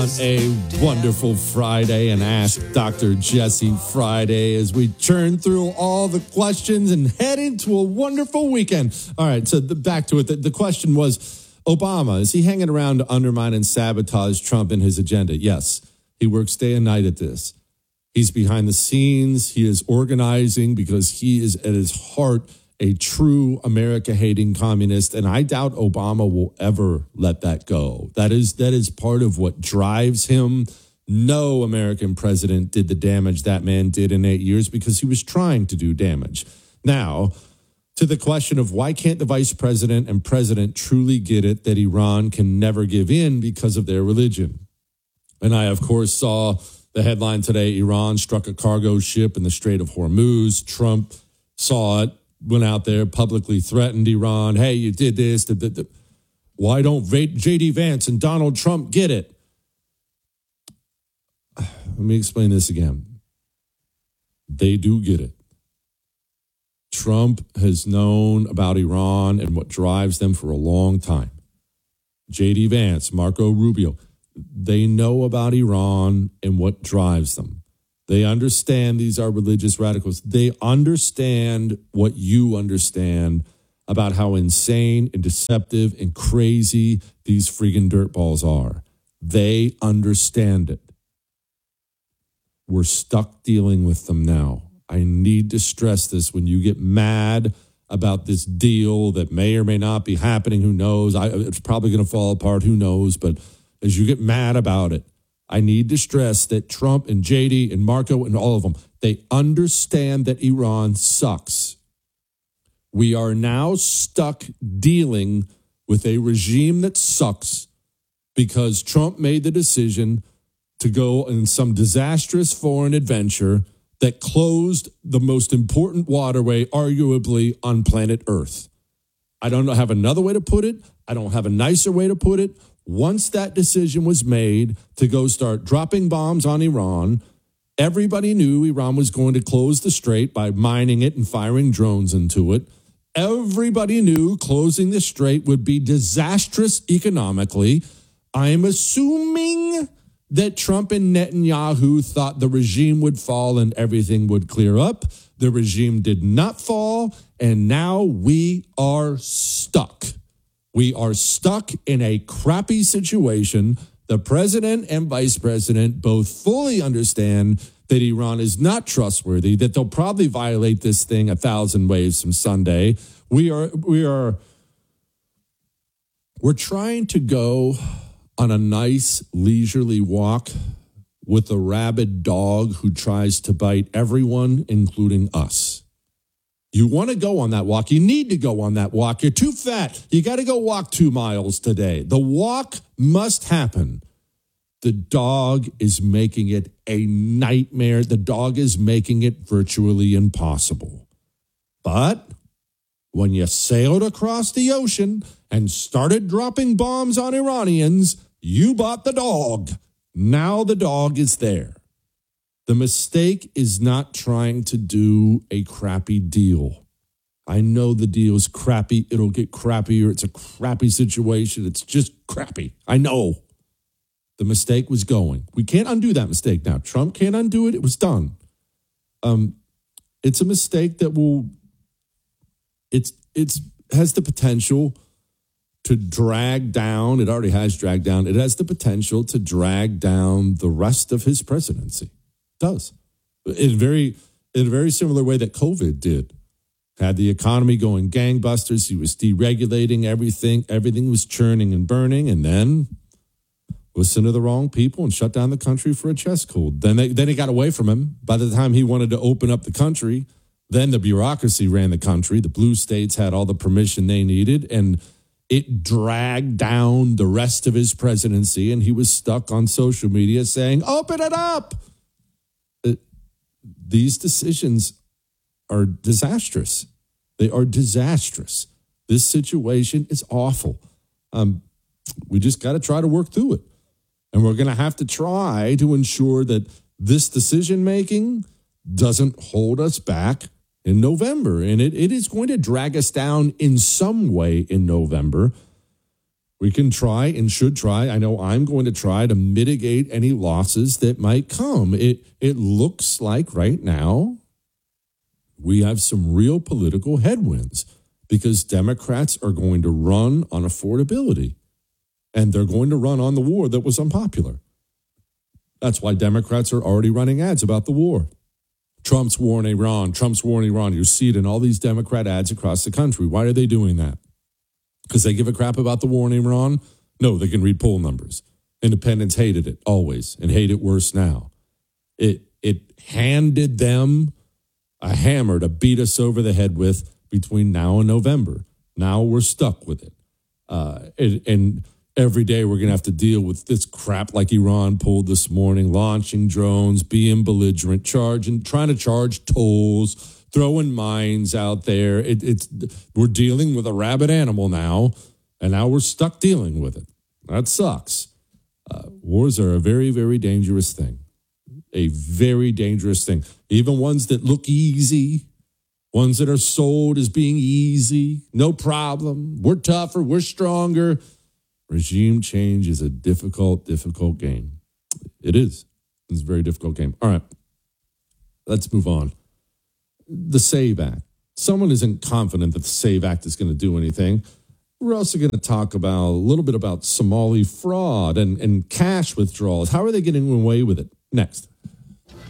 A wonderful Friday and Ask Dr. Jesse Friday as we churn through all the questions and head into a wonderful weekend. All right, so back to it. The question was, Obama, is he hanging around to undermine and sabotage Trump and his agenda? Yes, he works day and night at this. He's behind the scenes. He is organizing because he is at his heart a true America-hating communist, and I doubt Obama will ever let that go. That is part of what drives him. No American president did the damage that man did in 8 years because he was trying to do damage. Now, to the question of why can't the vice president and president truly get it that Iran can never give in because of their religion? And I, of course, saw the headline today, Iran struck a cargo ship in the Strait of Hormuz. Trump saw it, went out there, publicly threatened Iran. Hey, you did this. Why don't J.D. Vance and Donald Trump get it? Let me explain this again. They do get it. Trump has known about Iran and what drives them for a long time. J.D. Vance, Marco Rubio, they know about Iran and what drives them. They understand these are religious radicals. They understand what you understand about how insane and deceptive and crazy these friggin' dirtballs are. They understand it. We're stuck dealing with them now. I need to stress this. When you get mad about this deal that may or may not be happening, who knows? It's probably going to fall apart, who knows? But as you get mad about it, I need to stress that Trump and JD and Marco and all of them, they understand that Iran sucks. We are now stuck dealing with a regime that sucks because Trump made the decision to go in some disastrous foreign adventure that closed the most important waterway, arguably, on planet Earth. I don't have another way to put it. I don't have a nicer way to put it. Once that decision was made to go start dropping bombs on Iran, everybody knew Iran was going to close the strait by mining it and firing drones into it. Everybody knew closing the strait would be disastrous economically. I'm assuming that Trump and Netanyahu thought the regime would fall and everything would clear up. The regime did not fall, and now we are stuck. We are stuck in a crappy situation. The president and vice president both fully understand that Iran is not trustworthy, that they'll probably violate this thing 1,000 ways from Sunday. We're trying to go on a nice leisurely walk with a rabid dog who tries to bite everyone, including us. You want to go on that walk. You need to go on that walk. You're too fat. You got to go walk 2 miles today. The walk must happen. The dog is making it a nightmare. The dog is making it virtually impossible. But when you sailed across the ocean and started dropping bombs on Iranians, you bought the dog. Now the dog is there. The mistake is not trying to do a crappy deal. I know the deal is crappy. It'll get crappier. It's a crappy situation. It's just crappy. I know. The mistake was going. We can't undo that mistake now. Trump can't undo it. It was done. It's a mistake that will, it's has the potential to drag down. It already has dragged down. It has the potential to drag down the rest of his presidency. Does in a very similar way that COVID did. Had the economy going gangbusters. He was deregulating everything. Everything was churning and burning, and then listened to the wrong people and shut down the country for a chest cold. Then it got away from him. By the time he wanted to open up the country, then the bureaucracy ran the country. The blue states had all the permission they needed, and it dragged down the rest of his presidency, and he was stuck on social media saying, "Open it up." These decisions are disastrous. They are disastrous. This situation is awful. We just got to try to work through it. And we're going to have to try to ensure that this decision-making doesn't hold us back in November. And it is going to drag us down in some way in November. We can try and should try. I know I'm going to try to mitigate any losses that might come. It looks like right now we have some real political headwinds because Democrats are going to run on affordability and they're going to run on the war that was unpopular. That's why Democrats are already running ads about the war. Trump's war in Iran, Trump's war in Iran. You see it in all these Democrat ads across the country. Why are they doing that? Because they give a crap about the war in Iran? No, they can read poll numbers. Independents hated it always and hate it worse now. It handed them a hammer to beat us over the head with between now and November. Now we're stuck with it. And every day we're going to have to deal with this crap like Iran pulled this morning, launching drones, being belligerent, trying to charge tolls, throwing mines out there. We're dealing with a rabid animal now, and now we're stuck dealing with it. That sucks. Wars are a very, very dangerous thing. A very dangerous thing. Even ones that look easy, ones that are sold as being easy, no problem. We're tougher, we're stronger. Regime change is a difficult, difficult game. It is. It's a very difficult game. All right, let's move on. The SAVE Act. Someone isn't confident that the SAVE Act is going to do anything. We're also going to talk about a little bit about Somali fraud and cash withdrawals. How are they getting away with it? Next.